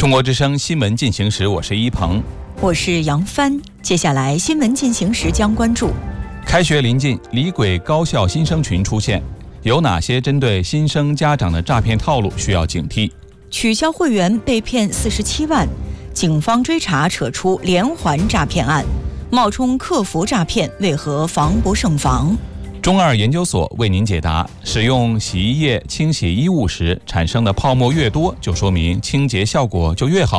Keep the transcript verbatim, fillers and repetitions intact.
中国之声新闻进行时，我是一鹏， 我是杨帆。接下来新闻进行时将关注： 开学临近，李鬼高校新生群出现，有哪些针对新生家长的诈骗套路需要警惕？ 取消会员被骗四十七万，警方追查扯出连环诈骗案，冒充客服诈骗为何防不胜防？ 中二研究所为您解答：使用洗衣液清洗衣物时产生的泡沫越多，就说明清洁效果就越好。